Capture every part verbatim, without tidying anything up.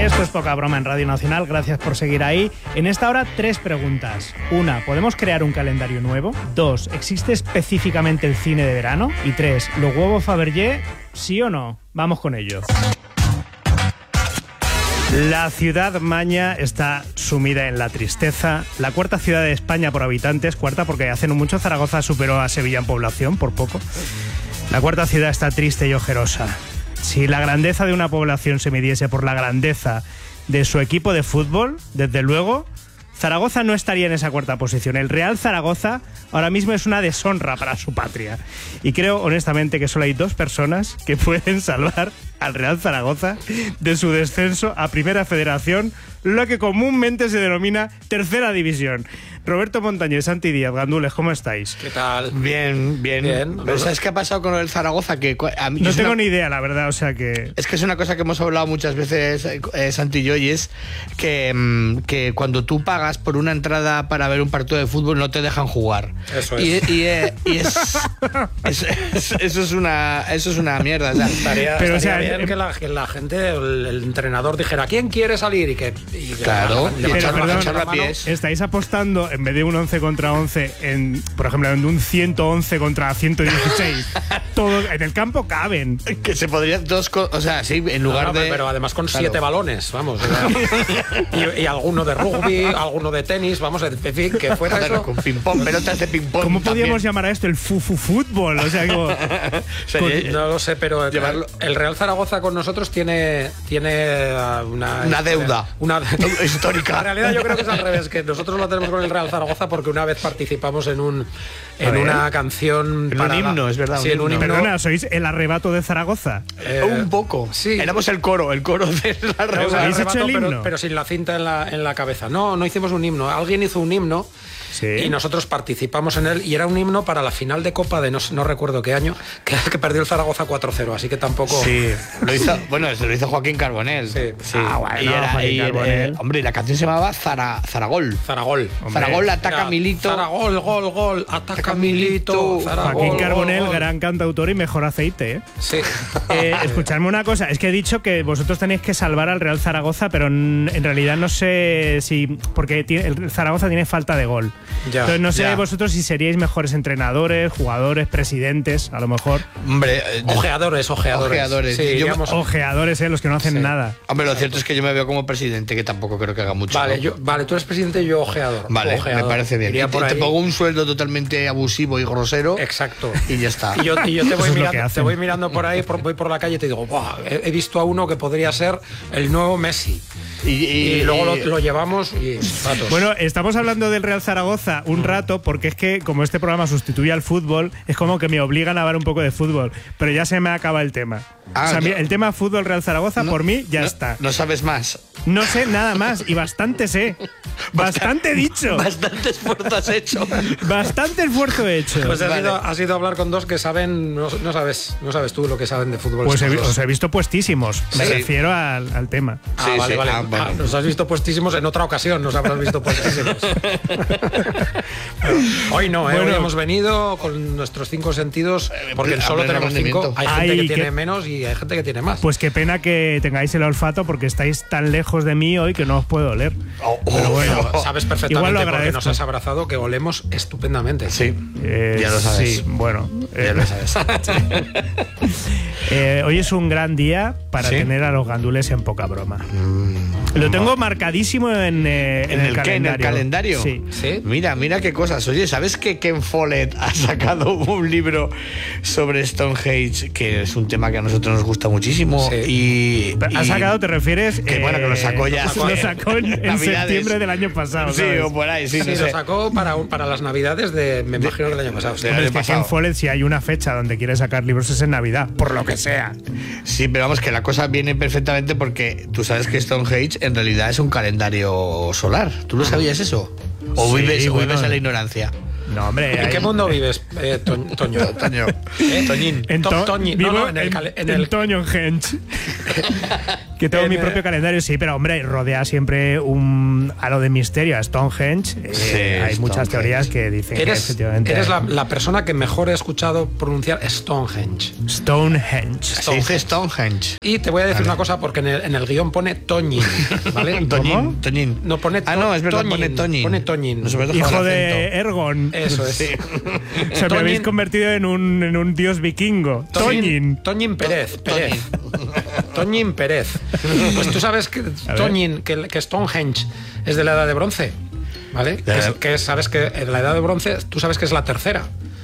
Esto es Poca Broma en Radio Nacional, gracias por seguir ahí. En esta hora, tres preguntas. Una, ¿podemos crear un calendario nuevo? Dos, ¿existe específicamente el cine de verano? Y tres, ¿los huevos Fabergé, sí o no? Vamos con ello. La ciudad maña está sumida en la tristeza. La cuarta ciudad de España por habitantes, cuarta porque hace no mucho Zaragoza superó a Sevilla en población, por poco. La cuarta ciudad está triste y ojerosa. Si la grandeza de una población se midiese por la grandeza de su equipo de fútbol, desde luego, Zaragoza no estaría en esa cuarta posición. El Real Zaragoza ahora mismo es una deshonra para su patria. Y creo, honestamente, que solo hay dos personas que pueden salvar al Real Zaragoza de su descenso a Primera Federación, lo que comúnmente se denomina Tercera División. Roberto Montañés, Santi Díaz, Gandules, ¿cómo estáis? ¿Qué tal? Bien, bien. bien. Pero ¿sabes qué ha pasado con el Zaragoza? Que a mí, no tengo una, ni idea, la verdad, o sea que... Es que es una cosa que hemos hablado muchas veces, eh, Santi y yo, y es que, mm, que cuando tú pagas por una entrada para ver un partido de fútbol no te dejan jugar. Eso es. Y, y, eh, y es, es, es... Eso es una, eso es una mierda. O sea, estaría, pero, estaría o sea, bien eh, que, la, que la gente, el, el entrenador dijera ¿quién quiere salir? Y que... Y que claro. Le, le pero, echar, perdón, echar la mano. Estáis apostando, en vez de un once contra once, en, por ejemplo, en un ciento once contra ciento dieciséis. Todos en el campo caben. Que se podrían dos... O sea, sí, en lugar no, no, de... Pero además con claro. siete balones, vamos. O sea, y, y alguno de rugby, alguno de tenis, vamos, en fin, que fuera Joder, eso... con ping-pong, pelotas de ping-pong. ¿Cómo también. podíamos llamar a esto? El fufu fútbol. O sea, como... Con, no lo sé, pero Llevarlo. el Real Zaragoza con nosotros tiene, tiene una... Una deuda. Una histórica. En realidad yo creo que es al revés, que nosotros lo tenemos con el Real Zaragoza porque una vez participamos en un en una canción... En para un himno, la, es verdad. Sí, en un himno. Perdona, ¿sois el arrebato de Zaragoza? Eh, un poco. Sí. Éramos el coro, el coro de la No, o sea, ¿Habéis arrebato, hecho el pero, himno? pero sin la cinta en la, en la cabeza. No, no hicimos un himno. Alguien hizo un himno. Sí. Y nosotros participamos en él y era un himno para la final de Copa de no, no recuerdo qué año, que, que perdió el Zaragoza cuatro cero, así que tampoco... Sí, lo hizo, bueno, eso lo hizo Joaquín Carbonell. Sí, sí. Ah, bueno, y era, Joaquín y, Carbonell. eh, hombre, la canción se llamaba Zara, Zaragol. Zaragol. Zaragol ataca Era Milito. Zaragol, gol, gol, ataca Milito. Zaragol, Joaquín Carbonell, gol, gol. gran cantautor y mejor aceite, ¿eh? Sí. Eh, escuchadme una cosa, es que he dicho que vosotros tenéis que salvar al Real Zaragoza, pero en, en realidad no sé si... Porque tiene, el Zaragoza tiene falta de gol. Ya, Entonces no sé ya. vosotros si seríais mejores entrenadores, jugadores, presidentes, a lo mejor. Hombre, eh, Ojeadores, ojeadores. Ojeadores. Sí, Yo- digamos- Ojeadores, ¿eh? Los que no hacen Sí. nada. hombre, lo cierto es que yo me veo como presidente, que tampoco creo que haga mucho. Vale, ¿no? yo, vale, tú eres presidente y yo ojeador. Vale, Ojeador. me parece bien. Iría Y por te, te ahí. pongo un sueldo totalmente abusivo y grosero. Exacto. Y ya está. Y yo, y yo te, voy es lo que mirando, hacen. te voy mirando por ahí, por, voy por la calle y te digo, "Buah, he, he visto a uno que podría ser el nuevo Messi". Y, Y, luego lo, lo llevamos y ratos. Bueno, estamos hablando del Real Zaragoza un rato porque es que como este programa sustituye al fútbol, es como que me obligan a hablar un poco de fútbol, pero ya se me acaba el tema. Ah, o sea, no. el tema fútbol Real Zaragoza, No, por mí, ya no- está. No sabes más. No sé nada más y bastante sé. Bastante dicho. Bastante esfuerzo has hecho. Bastante esfuerzo he hecho. Pues has, Vale. ido, has ido a hablar con dos que saben, no, no sabes no sabes tú lo que saben de fútbol. Pues he, esos vi- dos. os he visto puestísimos. Me Sí. refiero al, al tema. Ah, Sí, vale, sí. vale. Ah, bueno. Ah, nos has visto puestísimos en otra ocasión, nos habrás visto puestísimos. Hoy no, ¿eh? Bueno. Hoy hemos venido con nuestros cinco sentidos, porque a solo pleno tenemos cinco. rendimiento. Hay gente Ay, que qué- tiene menos y hay gente que tiene más. Pues qué pena que tengáis el olfato porque estáis tan lejos de mí hoy que no os puedo oler. Oh, oh, Pero bueno, oh. Sabes igual perfectamente lo porque agradezco. nos has abrazado que olemos estupendamente. Sí. Eh, Ya lo sabes. Sí, bueno. Ya eh, lo sabes. eh, hoy es un gran día para ¿Sí? tener a los gandules en Poca Broma. Lo tengo marcadísimo en, eh, en, ¿En el, qué? ¿En el calendario? Sí. ¿Sí? Mira, mira qué cosas. Oye, ¿sabes que Ken Follett ha sacado un libro sobre Stonehenge, que es un tema que a nosotros nos gusta muchísimo? Sí. Y, ¿Ha y- sacado, te refieres? Que bueno, que lo sacó ya. Lo sacó en, en Navidades. septiembre del año pasado. Sí, ¿sabes? o por ahí, sí, Sí, no lo sé. sacó para, un- para las navidades de, me imagino que el año pasado. de- Hombre, el es que pasado. Ken Follett, si hay una fecha donde quiere sacar libros es en Navidad, por lo que sea. Sí, pero vamos, que la cosa viene perfectamente porque tú sabes que Stonehenge en realidad es un calendario solar. ¿Tú lo sabías eso? ¿O Sí, vives, o bueno. vives en la ignorancia? No, hombre. ¿En hay... qué mundo vives, eh, to Toño? Toño. ¿Eh? Toñín. En, To to Toñi. vivo No, no, en el... en, En el... en Toño Hench. Que tengo En mi el- propio calendario, sí, pero hombre, rodea siempre un halo de misterio a Stonehenge. Eh, Sí, hay muchas Stonehenge. teorías que dicen que Eres, efectivamente. eres la, la persona que mejor he escuchado pronunciar Stonehenge. Stonehenge. Se dice Stonehenge. Y te voy a decir una cosa, porque en el, en el guión pone Toñín, ¿vale? Toñín. Toñín. No, pone Ah, no, es verdad, Toñín, pone Toñín. pone Toñín. Nos hemos dejado Hijo el de acento. Ergon. Eso es. O sea, me habéis convertido en un, en un dios vikingo. Toñín. Toñín Pérez. Pérez. Toñín Pérez. Pues tú sabes que Toñín, que, que Stonehenge es de la Edad de Bronce, ¿vale? Que, es- que es- sabes que en la Edad de Bronce tú sabes que es la tercera.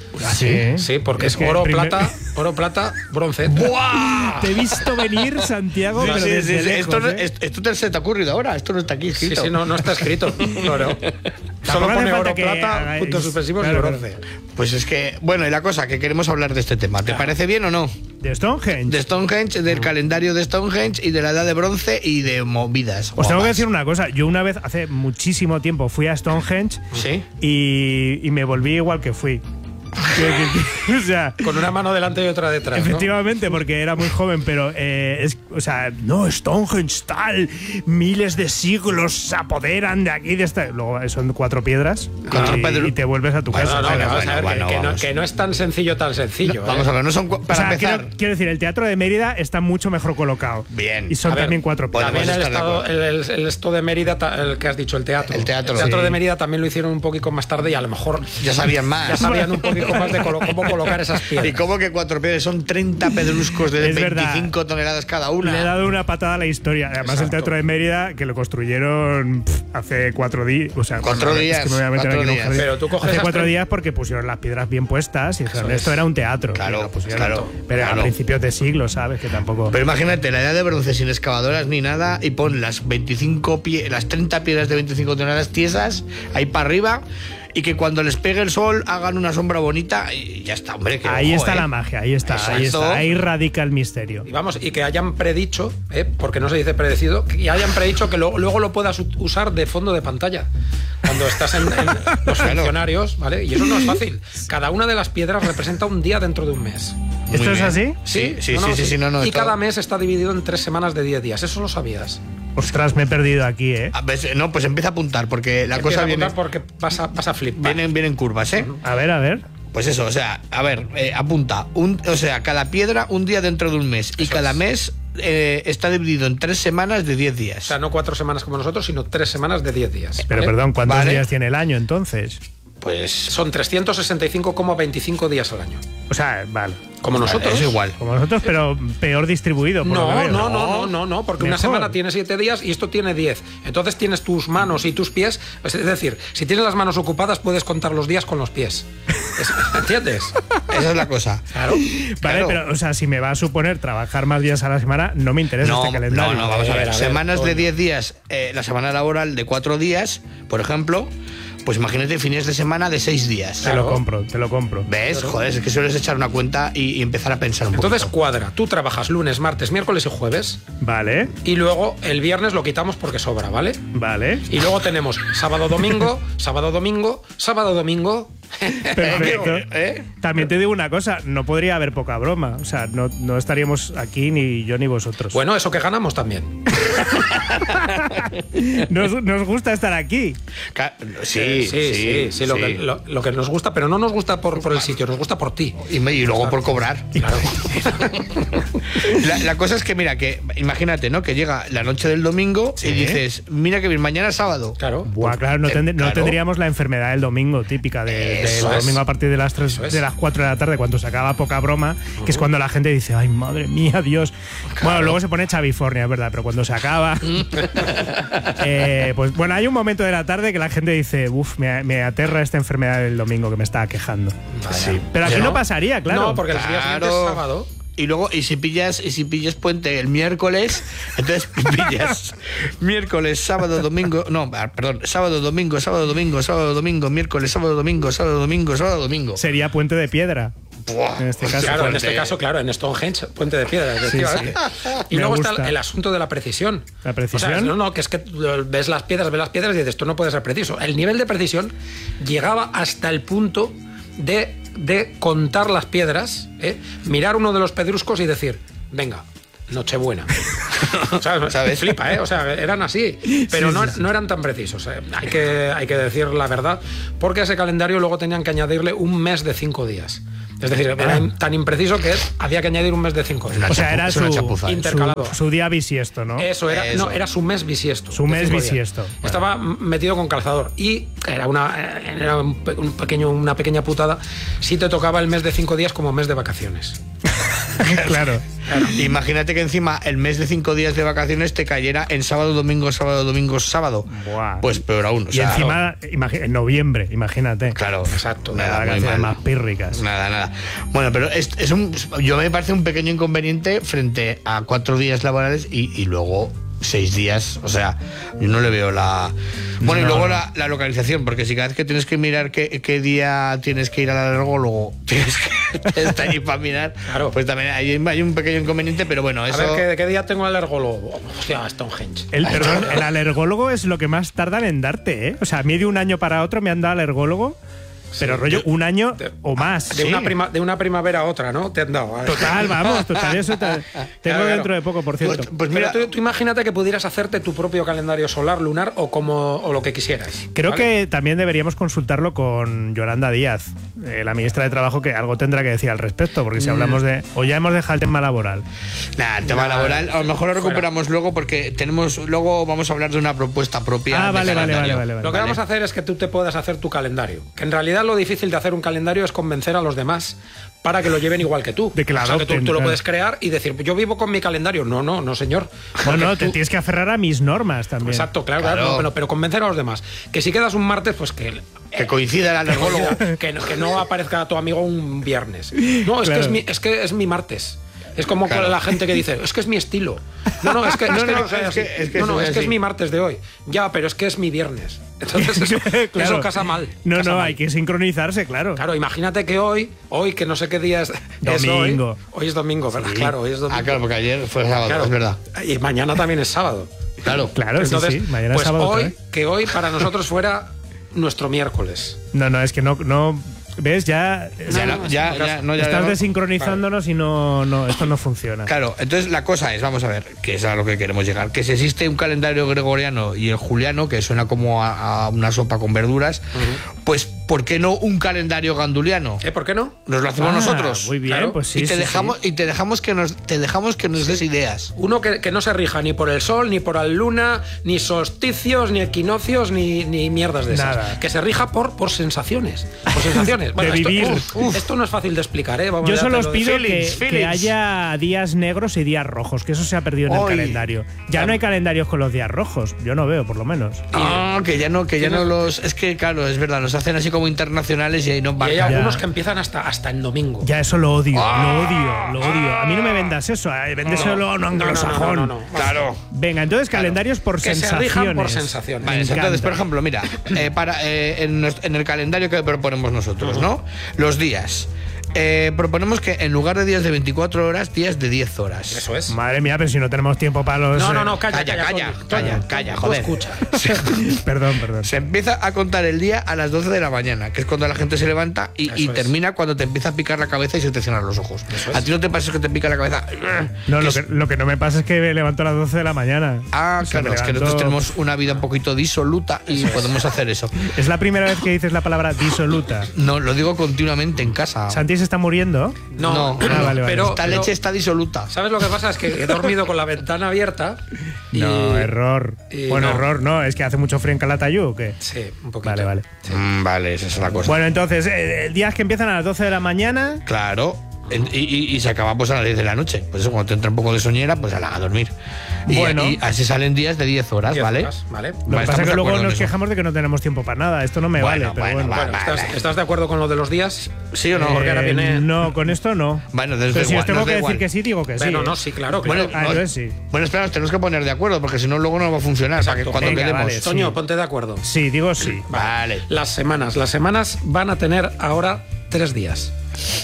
Sí. Sí, porque es, que oro, primer- plata, oro, plata, bronce. ¡Buah! Te he visto venir, Santiago, Sí, pero sí, desde sí, sí. lejos, Esto, no- ¿eh? esto, esto te se te ha ocurrido ahora. Esto no está aquí Sí, escrito. sí, no, no está escrito. No, no. Solo hace pone falta oro, que plata, hagáis- puntos suspensivos claro, y claro. bronce. Pues es que, bueno, y la cosa, que queremos hablar de este tema. ¿Te parece bien o no? De Stonehenge. De Stonehenge, del calendario de Stonehenge y de la edad de bronce y de movidas. Os tengo que guapas. decir una cosa. Yo una vez, hace muchísimo tiempo, fui a Stonehenge ¿Sí? y, y me volví igual que fui. Que- que- que- o sea, Con una mano delante y otra detrás. ¿no? efectivamente, porque era muy joven, pero eh, es, o sea, no, Stonehenge tal, miles de siglos se apoderan de aquí, de esta. Luego son cuatro piedras Cuatro y, pedru- y te vuelves a tu Bueno, casa. No, no, O sea, que bueno, vamos a ver, bueno, que, que no, vamos. que no es tan sencillo, tan sencillo. Vamos ¿eh? a ver, no son cu- o para sea, empezar. quiero, quiero decir, el Teatro de Mérida está mucho mejor colocado. Bien. Y son A ver, también cuatro podemos piedras. También el, estar de estado, acuerdo. el, el- el esto de Mérida, ta- el que has dicho, el teatro. El teatro, El teatro sí. de Mérida también lo hicieron un poquito más tarde y a lo mejor Ya sabían más. ya sabían un poquito más de colo- cómo colocar esas piedras. ¿Y cómo que cuatro piedras? Son treinta pedruscos de Es verdad. veinticinco toneladas cada una. Le he dado una patada a la historia. Además, Exacto. el Teatro de Mérida, que lo construyeron pff, hace cuatro días. O sea, Cuatro bueno, días, es que me voy a meter cuatro aquí en un días. jardín. Pero tú coges hace esas cuatro tre- días porque pusieron las piedras bien puestas y dijeron, Eso esto es. era un teatro. Claro, Y lo pusieron. claro, Pero claro. a principios de siglo, ¿sabes? Que tampoco. Pero imagínate, la edad de bronce sin excavadoras ni nada y pon las veinticinco pie las treinta piedras de veinticinco toneladas tiesas ahí para arriba y que cuando les pegue el sol hagan una sombra bonita y ya está, hombre. Que ahí ojo, está ¿eh? la magia, ahí está, ahí Exacto. está. Ahí radica el misterio. Y vamos, y que hayan predicho, ¿eh? Porque no se dice predecido, que hayan predicho que lo- luego lo puedas u- usar de fondo de pantalla. Cuando estás en, en los funcionarios, ¿vale? Y eso no es fácil. Cada una de las piedras representa un día dentro de un mes. Muy ¿Esto es bien. así? Sí, sí, No, sí, no, sí, sí, no, no. Y esto- cada mes está dividido en tres semanas de diez días. Eso lo sabías. Ostras, me he perdido aquí, ¿eh? A ver, no, pues empieza a apuntar porque la Empieza cosa a viene, apuntar porque vas a, vas a flipar. vienen, vienen curvas, ¿eh? A ver, a ver. Pues eso, o sea, a ver, eh, apunta. Un, o sea, cada piedra un día dentro de un mes. Y Eso cada es. mes eh, está dividido en tres semanas de diez días. O sea, no cuatro semanas como nosotros, sino tres semanas de diez días. Pero ¿vale? perdón, ¿cuántos Vale. días tiene el año entonces? Pues Son trescientos sesenta y cinco coma veinticinco días al año. O sea, vale. Como nosotros. es igual. Como nosotros, pero peor distribuido. Por lo que No, veo. no, no, no, no, no, porque una Mejor. semana tiene siete días y esto tiene diez. Entonces tienes tus manos y tus pies. Es decir, si tienes las manos ocupadas, puedes contar los días con los pies. Es- ¿Entiendes? esa es la cosa. Claro. Vale, Claro. pero, o sea, si me va a suponer trabajar más días a la semana, no me interesa No, este calendario. no, no, vamos a ver. A ver, Semanas de coño. diez días, eh, la semana laboral de cuatro días, por ejemplo, pues imagínate fines de semana de seis días. Te lo Claro. compro, te lo compro. ¿Ves? Claro. Joder, es que sueles echar una cuenta y, y empezar a pensar un Entonces poquito. cuadra. Tú trabajas lunes, martes, miércoles y jueves. Vale, Y luego el viernes lo quitamos porque sobra, ¿vale? vale. Y luego tenemos sábado, domingo, sábado, domingo, sábado, domingo. Perfecto. ¿Eh? También te digo una cosa, no podría haber poca broma. O sea, no, no estaríamos aquí ni yo ni vosotros. Bueno, eso que ganamos también. Nos, nos gusta estar aquí. Ca- Sí, sí, sí, sí, lo, sí. Que, lo, lo que nos gusta, pero no nos gusta por, por el sitio, nos gusta por ti. Y, me- y luego por cobrar. Claro. La, la cosa es que, mira, que imagínate, ¿no? Que llega la noche del domingo Sí. y dices, mira que bien, mañana es sábado. Claro. Buah, claro, no, Eh, tendr- no claro. tendríamos la enfermedad del domingo típica de, del Eso es. domingo a partir de las tres, Eso es. de las cuatro de la tarde cuando se acaba poca broma, que es cuando la gente dice, ay madre mía, Dios. Bueno, luego se pone Chavifornia, es verdad, pero cuando se acaba, eh, pues bueno, hay un momento de la tarde que la gente dice, uff, me, me aterra esta enfermedad del domingo que me está quejando. Sí. Pero aquí ¿No? no pasaría, claro. No, porque el día siguiente es Claro. sábado. Y luego, y si pillas, y si pillas puente el miércoles, entonces pillas miércoles, sábado, domingo, no, ah, perdón, sábado, domingo, sábado, domingo, sábado, domingo, miércoles, sábado, domingo, sábado, domingo, sábado, domingo. Sería puente de piedra. Buah, En este caso, Claro, en fuerte. este caso, claro, en Stonehenge, puente de piedra, efectivamente. Y Me luego gusta. está el asunto de la precisión. ¿La precisión? O sea, no, no, que es que ves las piedras, ves las piedras y dices, esto no puede ser preciso. El nivel de precisión llegaba hasta el punto de, de contar las piedras, ¿eh? Mirar uno de los pedruscos y decir, venga, Nochebuena. O sea, ¿Sabes? Flipa, ¿eh? O sea, eran así, pero Sí, no, sí, sí. no eran tan precisos. ¿eh? Hay, que, hay que decir la verdad, porque a ese calendario luego tenían que añadirle un mes de cinco días. Es decir, era tan impreciso que había que añadir un mes de cinco días. O sea, era Es una su, chapuza, ¿eh? Intercalado. su, su día bisiesto, ¿no? Eso era, Eso. no, era su mes bisiesto. Su de mes cinco días. bisiesto. Estaba metido con calzador y era una era un pe- un pequeño, una pequeña putada si te tocaba el mes de cinco días como mes de vacaciones. Claro. Imagínate que encima el mes de cinco días de vacaciones te cayera en sábado, domingo, sábado, domingo, sábado. Buah. Pues peor aún. o Y sea, encima, imagi- en noviembre, imagínate. Claro, Exacto. Las Nada, muy vacaciones mal. más pírricas. Nada, nada. Bueno, pero es, es un, yo me parece un pequeño inconveniente frente a cuatro días laborales y, y luego seis días. O sea, yo no le veo la. Bueno, y No, luego no. la, la localización, porque si cada vez que tienes que mirar qué, qué día tienes que ir al alergólogo, tienes que estar allí para mirar, Claro. pues también hay, hay un pequeño inconveniente, pero bueno, A eso. ver, ¿qué, qué día tengo alergólogo? Hostia, Stonehenge. El, perdón, el alergólogo es lo que más tardan en darte, ¿eh? O sea, a mí de un año para otro me han dado alergólogo, pero rollo un año de- o más. De, Sí. una prima, de una primavera a otra, ¿no? Te han dado. ¿vale? Total, vamos, total, eso tal. Tengo Claro, dentro claro. de poco, por cierto. Pues, pues Pero mira, tú, tú imagínate que pudieras hacerte tu propio calendario solar, lunar o como o lo que quisieras. Creo ¿vale? que también deberíamos consultarlo con Yolanda Díaz, eh, la ministra de Trabajo, que algo tendrá que decir al respecto, porque si Mm. hablamos de. O ya hemos dejado el tema laboral. nada, el tema Nada, laboral, a lo mejor lo fuera. recuperamos luego porque tenemos. Luego vamos a hablar de una propuesta propia. Ah, de vale, vale, calendario. vale, vale, vale. Lo que vamos a hacer es que tú te puedas hacer tu calendario. Que en realidad lo difícil de hacer un calendario es convencer a los demás para que lo lleven igual que tú. De que la o sea, que tú, adopten, tú lo claro. puedes crear y decir, yo vivo con mi calendario. No, no, no, señor. No, Porque no, te tú- tienes que aferrar a mis normas también. Exacto, claro, Claro. claro, no, pero, pero convencer a los demás. Que si quedas un martes, pues que Que coincida el alergólogo. que, no, que no aparezca tu amigo un viernes. No, es, Claro. que, es, mi, es que es mi martes. Es como Claro. la gente que dice, es que es mi estilo. No, no, es que, es No, que no, no, sea es así. que- es que no, no, eso es es que es así. mi martes de hoy. Ya, pero es que es mi viernes. Entonces eso, Claro. eso casa mal. No, casa no, mal. hay que sincronizarse, claro. Claro, imagínate que hoy, hoy que no sé qué día es, es hoy. Domingo. Hoy es domingo, ¿verdad? Claro, hoy es domingo. Ah, claro, porque ayer fue sábado, Claro. es verdad. Y mañana también es sábado. Claro. Claro, Entonces, sí, sí. Mañana pues es sábado. hoy, otra vez. que hoy para nosotros fuera nuestro miércoles. No, no, es que no. no ¿Ves? Ya. Ya, No, no, no, ya, sí, ya, no, ya, estás ya- desincronizándonos y no, no, esto no funciona. Claro, entonces la cosa es, vamos a ver, que es a lo que queremos llegar, que si existe un calendario gregoriano y el juliano, que suena como a, a una sopa con verduras, pues ¿por qué no un calendario ganduliano? ¿Eh? ¿Por qué no? Nos lo hacemos Ah, nosotros. Muy bien, Claro. pues sí. y te sí, dejamos sí. y te dejamos que nos te dejamos que nos des ideas. Uno que, que no se rija ni por el sol, ni por la luna, ni solsticios, ni equinoccios, ni, ni mierdas de esas. Nada. Que se rija por, por sensaciones. Por sensaciones. De esto, vivir. uf, uf, esto no es fácil de explicar, ¿eh? Vamos Yo a solo os dártelo de- pido feelings, que, que feelings. haya días negros y días rojos, que eso se ha perdido en el Hoy. calendario. Ya no hay calendarios con los días rojos, yo no veo, por lo menos. Ah, que ya no, que ya no los. Es que claro, es verdad, los hacen así como internacionales y ahí no Y hay van. algunos Ya. que empiezan hasta, hasta en domingo. Ya eso lo odio, Ah. lo odio, lo odio. A mí no me vendas eso, eh, véndeselo a un No, no, no, anglosajón. no, no, no. Claro. Venga, entonces calendarios por Que se sensaciones. rijan por sensaciones. Vale, Me entonces, encanta. por ejemplo, mira, eh, para, eh, en, nuestro- en el calendario que proponemos nosotros, ¿no? Los días. Eh, proponemos que en lugar de días de veinticuatro horas, días de diez horas. Eso es. Madre mía, pero si no tenemos tiempo para los. No, no, eh, no, calla, Calla, calla, calla, Toño, calla, Toño, calla, tú joder. escucha. Perdón, perdón. Se empieza a contar el día a las doce de la mañana, que es cuando la gente se levanta y, Eso y es. termina cuando te empieza a picar la cabeza y se te cierran los ojos. Eso es. A ti no te pasa que te pica la cabeza. No, Que lo es- que, lo que no me pasa es que me levanto a las doce de la mañana. Ah, O sea, claro, me es que levanto- nosotros tenemos una vida un poquito disoluta y podemos hacer eso. Es la primera vez que dices la palabra disoluta. No, lo digo continuamente en casa. Santi se está muriendo. No, No. no, Ah, vale, vale. pero Esta pero- leche está disoluta. ¿Sabes lo que pasa? Es que he dormido con la ventana abierta. Y, No, error. y Bueno, no. error, no. Es que hace mucho frío en Calatayud, ¿o qué? Sí, un poquito. Vale, vale. Sí. Mm, vale, esa es la cosa. Bueno, entonces, eh, días que empiezan a las doce de la mañana. Claro. En- Y, y- y se acaba pues a las diez de la noche. Pues eso, cuando te entra un poco de soñera, pues a, la, a dormir. Y, Bueno. y así salen días de diez horas, Diez ¿vale? horas, ¿vale? Lo Vale, que pasa estamos es que de luego acuerdo en nos eso. quejamos de que no tenemos tiempo para nada. Esto no me Bueno, vale, pero bueno, bueno. va, Bueno, va, ¿estás, va. estás de acuerdo con lo de los días? ¿Sí o no? Eh, porque ahora viene- No, con esto no. Bueno, desde Pero si igual, os tengo nos da que igual. decir que sí, digo que sí. Bueno, ¿eh? no, sí, claro, Bueno, claro. Ah, no, entonces sí. bueno, espera, nos tenemos que poner de acuerdo porque si no, luego no va a funcionar. Para que cuando Venga, quedemos. vale. Toño, sí. ponte de acuerdo. Sí, digo sí. Vale. Las semanas. Las semanas van a tener ahora tres días.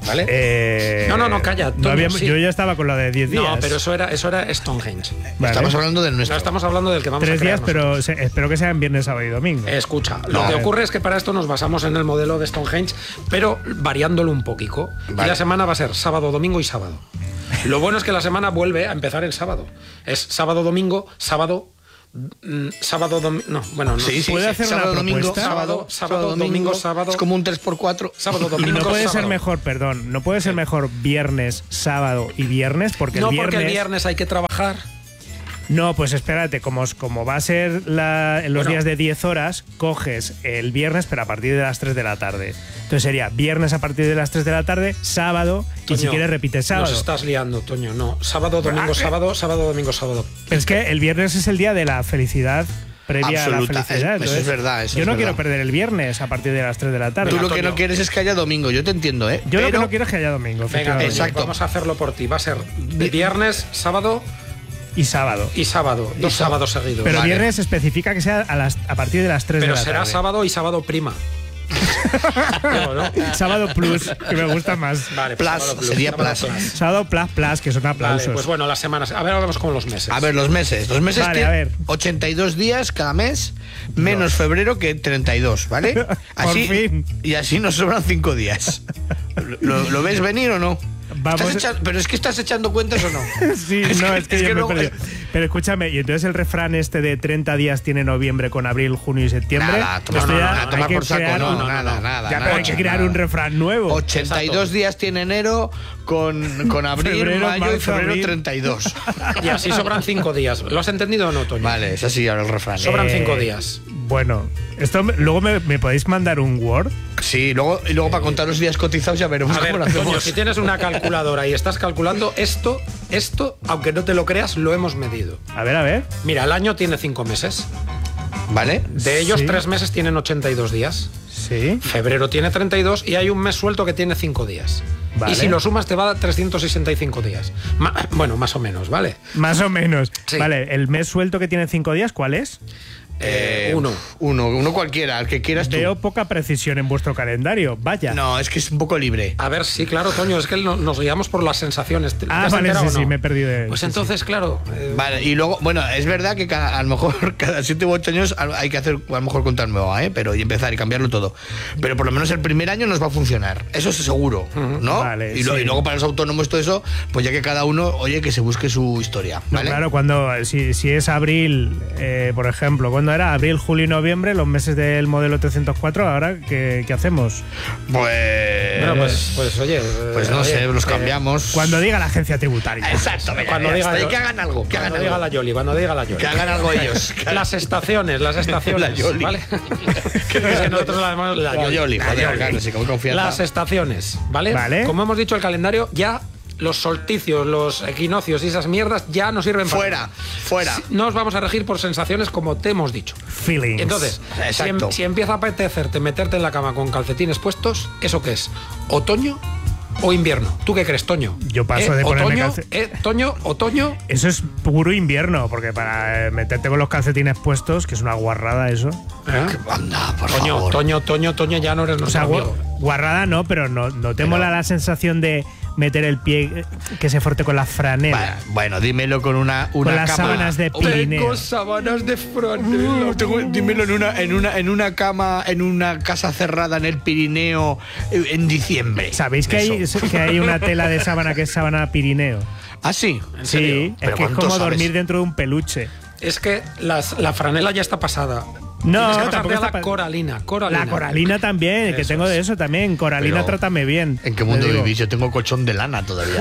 ¿vale? Eh, no, no, no, calla. no Toño, habíamos- sí. Yo ya estaba con lo de diez días. No, pero eso era, eso era Stonehenge. Vale. Estamos hablando del nuestro. No estamos hablando del que vamos Tres a crear días, pero nosotros. se- espero que sean viernes, sábado y domingo. Escucha, No. lo que ocurre es que para esto nos basamos en el modelo de Stonehenge, pero variándolo un poquito. Vale. Y la semana va a ser sábado, domingo y sábado. Lo bueno es que la semana vuelve a empezar el sábado. Es sábado, domingo, sábado, mm, sábado, domingo. No, bueno, no. Sí, sí, ¿Puede sí. hacer sábado, una domingo, propuesta? sábado, Sábado, domingo, sábado. Es como un tres por cuatro. Sábado, Y domingo, no puede ser sábado. mejor, perdón, no puede ser mejor viernes, sábado y viernes, porque No, el viernes. porque el viernes hay que trabajar. No, pues espérate, como, como va a ser la- en los Bueno. días de diez horas, coges el viernes, pero a partir de las tres de la tarde. Entonces sería viernes a partir de las tres de la tarde, sábado, y si Toño, quieres repites sábado. Nos estás liando, Toño. No, sábado, domingo, sábado, sábado, domingo, sábado. Es que el viernes es el día de la felicidad previa Absoluta, a la felicidad. es- eso Entonces, es verdad, eso yo es no verdad. quiero perder el viernes a partir de las tres de la tarde. Tú Venga, lo que Toño. no quieres es que haya domingo, yo te entiendo, ¿eh? Yo lo que Pero- no quiero es que haya domingo. Venga, efectivamente. Toño, Exacto. vamos a hacerlo por ti. Va a ser viernes, sábado Y sábado. y sábado. Dos sábado. sábados seguidos. Pero Vale. viernes especifica que sea a, las, a partir de las tres Pero de la será tarde. sábado y sábado prima. Digo, ¿no? Sábado plus, que me gusta más. Vale, Plus, sábado sería sábado plus. Sábado plus plus, que son Vale, aplausos. pues bueno, las semanas. A ver, ahora vamos con los meses. A ver, los meses. Los meses Vale, tienen a ver. ochenta y dos días cada mes, menos febrero que treinta y dos, ¿vale? Así, fin. Y así nos sobran cinco días. ¿Lo, lo ves venir o no? Vamos- ¿Estás echa- pero es que estás echando cuentas o no. Sí, no, es que, es yo que me he luego- perdido. Pero escúchame, y entonces el refrán este de treinta días tiene noviembre con abril, junio y septiembre. Nada, toma, esto no, ya no, no, hay toma que por saco, crear no, un- no, nada, nada, Ya, nada, pero hay que nada, crear nada. un refrán nuevo. ochenta y dos Exacto. días tiene enero con, con abril, Febrero, mayo y marzo, febrero abril. treinta y dos. Y así sobran cinco días. ¿Lo has entendido o no, Toño? Vale, es así ahora el refrán. Sobran Eh, cinco días. Bueno, esto me- luego me, me podéis mandar un Word. Sí, luego, y luego para contar los días cotizados ya veremos A ver, cómo lo hacemos. Toño, si tienes una calculadora y estás calculando esto, esto, aunque no te lo creas, lo hemos medido. A ver, a ver. Mira, el año tiene cinco meses. ¿Vale? De ellos, Sí. tres meses tienen ochenta y dos días. Sí. Febrero tiene treinta y dos y hay un mes suelto que tiene cinco días. Vale. Y si lo sumas te va a dar trescientos sesenta y cinco días. Ma- bueno, más o menos, ¿vale? Más o menos. Sí. Vale, el mes suelto que tiene cinco días, ¿cuál es? Eh, uno. Uno, uno cualquiera, el que quieras tú. Veo poca precisión en vuestro calendario. Vaya. No, es que es un poco libre. A ver, sí, claro, Toño, es que no- nos guiamos por las sensaciones. ¿Te- Ah, te has vale, enterado sí, o no? sí, me he perdido de- Pues sí, entonces, claro. eh, Vale, y luego, bueno, es verdad que cada- a lo mejor cada siete u ocho años hay que hacer, a lo mejor contar nueva, ¿eh? Pero y empezar y cambiarlo todo. Pero por lo menos el primer año nos va a funcionar. Eso es seguro, ¿no? Vale, y, lo- sí. y luego para los autónomos todo eso, pues ya que cada uno, oye, que se busque su historia, No, ¿vale? claro, cuando si, si es abril, eh, por ejemplo, ¿cuándo era? Abril, julio y noviembre, los meses del modelo trescientos cuatro, ¿ahora qué, qué hacemos? Pues... bueno, pues, pues oye. eh, pues no oye, sé, los eh, cambiamos. Cuando diga la agencia tributaria. Exacto, venga, Cuando ya diga está, y yo- que hagan algo, que hagan Cuando diga algo. la Yoli, cuando diga la Yoli. Que hagan algo ellos. Las estaciones, las estaciones. La Yoli. ¿Vale? que es que nosotros la llamamos la La Yoli. Yoli, La joder, Yoli. claro, sí, con confianza. Las estaciones, ¿vale? Vale. Como hemos dicho, el calendario ya. Los solsticios, los equinoccios y esas mierdas ya no sirven para Fuera, nada. fuera. Si- No os vamos a regir por sensaciones como te hemos dicho. Feelings. Entonces, si, Exacto. em- si empieza a apetecerte meterte en la cama con calcetines puestos, ¿eso qué es? ¿Otoño o invierno? ¿Tú qué crees, Toño? Yo paso de ponerme otoño, calce- eh, Toño, otoño. Eso es puro invierno, porque para eh, meterte con los calcetines puestos, que es una guarrada eso. ¿eh? Anda, por Toño, favor. Toño, Toño, Toño, ya no eres O nuestro sea, gua- amigo. guarrada no, pero no, no te mola la sensación de meter el pie eh, que se forte con la franela. Va- Bueno, dímelo con una, una Con las cama. sábanas de Pirineo. Tengo sábanas de franela. Uh, tengo- dímelo en una, en una en una cama, en una casa cerrada en el Pirineo eh, en diciembre. ¿Sabéis que hay, Eso. que hay una tela de sábana que es sábana Pirineo? ¿Ah, sí? ¿En serio? Sí, es ¿Pero que es cuánto como sabes? dormir dentro de un peluche. Es que las- la franela ya está pasada. No, Tienes que pasarte tampoco a está la pa- coralina, coralina. La coralina también, que Eso tengo de es. eso también. Coralina, Pero, trátame bien. ¿En qué mundo Te digo. vivís? Yo tengo colchón de lana todavía.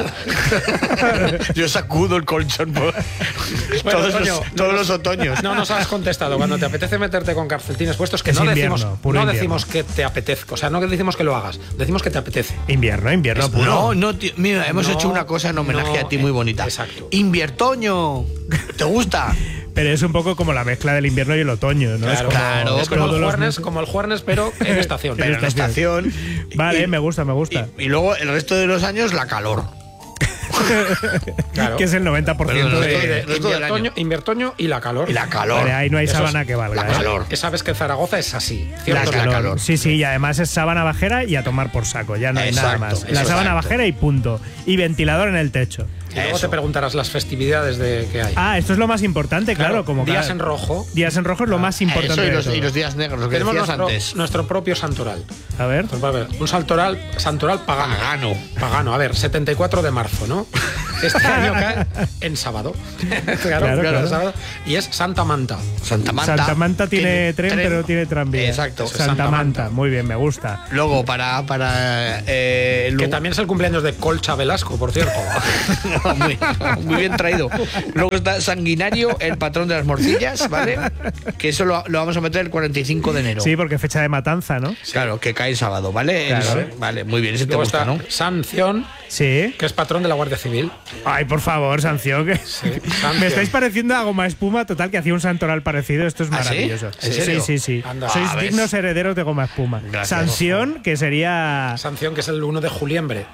Yo sacudo el colchón por Bueno, todos, Toño, los, no todos nos- los otoños. No nos has contestado. Cuando te apetece meterte con calcetines puestos, que Es no invierno, decimos, puro no invierno. decimos que te apetezca. O sea, no que decimos que lo hagas. Decimos que te apetece. Invierno, invierno puro. No, no, tío, mira, hemos No, hecho una cosa en homenaje no, a ti muy eh, bonita. exacto. Inviertoño. ¿Te gusta? Pero es un poco como la mezcla del invierno y el otoño, ¿no? Claro, es como, claro, es como todos el, los juernes, meses. como el juernes, pero en estación. Pero en estación. Vale, Y- me gusta, me gusta. Y, y luego el resto de los años la calor. Claro. que es el noventa por ciento Pero de... no, de el resto del inviertoño, inviertoño y la calor. Y la calor. Vale, ahí no hay Eso sábana es- que valga. la ¿eh? calor. Que sabes que Zaragoza es así. La Cierto, calor. calor. Sí, sí, y además es sábana bajera y a tomar por saco, ya no hay nada Exacto, más. La eso, sábana exacto. bajera y punto. Y ventilador en el techo. Y luego Eso. te preguntarás las festividades de que hay. Ah, esto es lo más importante, claro, como días cada- en rojo. Días en rojo es lo más importante Eso y de los, todo. y los días negros, lo que Tenemos decías nuestro, antes. nuestro propio santoral. A ver. Pues va a ver, un santoral, santoral pagano. Pagano. Pagano, a ver, setenta y cuatro de marzo, ¿no? Este año cae en sábado. claro, Claro, claro. sábado. Y es Santa Manta. Santa Manta. Santa Manta tiene tren, pero tiene tranvía. Exacto. Santa, Santa Manta. Manta. Muy bien, me gusta. Luego, para. para eh, Que lu- también es el cumpleaños de Colcha Velasco, por cierto. muy, muy bien traído. Luego está Sanguinario, el patrón de las morcillas, ¿vale? Que eso lo, lo vamos a meter el cuarenta y cinco de enero. Sí, porque fecha de matanza, ¿no? Claro, que cae el sábado, ¿vale? Claro. El- vale, muy bien, ese te Luego gusta, está ¿no? Sanción, Sí. que es patrón de la Guardia Civil. Ay, por favor, sanción. Que... sanción. Me estáis pareciendo a Goma Espuma, total, que hacía un santoral parecido. Esto es ¿Ah, sí? maravilloso. ¿En serio? Sí, sí, sí. Anda. Sois Ah, ¿ves? dignos herederos de Goma Espuma. Gracias. Sanción, que sería. Sanción, que es el uno de Juliembre.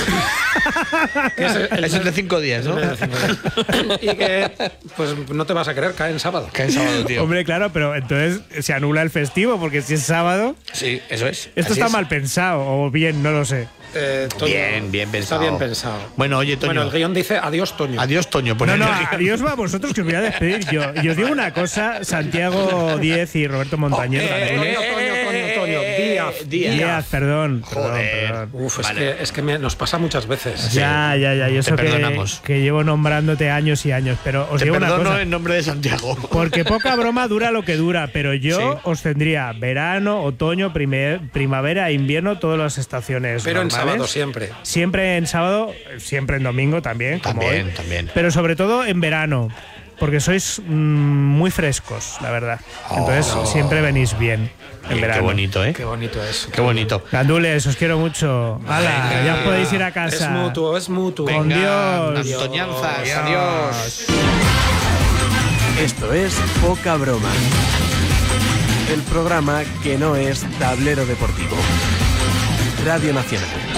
Que es el- el- Eso es de cinco días, ¿no? y que, pues no te vas a creer, cae en sábado. Cae el sábado, tío. Hombre, claro, pero entonces se anula el festivo, porque si es sábado. Sí, eso es. Esto Así está es. mal pensado, o bien, no lo sé. Eh, Toño, Bien, bien pensado. Está bien pensado. Bueno, oye, Toño. Bueno, el guión dice adiós, Toño. Adiós, Toño. Pues No, no, el guión- adiós va a vosotros, que os voy a despedir yo. Y os digo una cosa, Santiago Díez y Roberto Montañez. Eh, Gandules. Toño, Toño, Toño, Toño. Díaz, Díaz. Díaz, perdón. Joder. Perdón, perdón. Uf, es Vale. que, es que me- nos pasa muchas veces. Ya, ya, ya. Y eso que, perdonamos. que llevo nombrándote años y años. Pero os Te digo una perdono cosa. en nombre de Santiago. Porque poca broma dura lo que dura, pero yo Sí. os tendría verano, otoño, primer- primavera, invierno, todas las estaciones. Pero en normales. sábado siempre. Siempre en sábado, siempre en domingo también. como También, hoy. también. Pero sobre todo en verano, porque sois mm, muy frescos, la verdad. Entonces siempre venís bien en Qué verano. bonito, ¿eh? Qué bonito es. Qué bonito. Gandules, os quiero mucho. Hala, Venga. ya os podéis ir a casa. Es mutuo, es mutuo. Con Venga, Dios. Antoñanzas, Adiós. adiós. Esto es Poca Broma. El programa que no es tablero deportivo. Radio Nacional.